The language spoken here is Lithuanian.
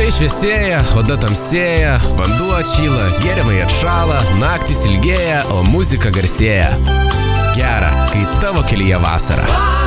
Orai šviesėja, oda tamsėja, vanduo atšyla, gėrimai atšala, naktys ilgėja, o muzika garsėja. Gera, kai tavo kelyje vasara.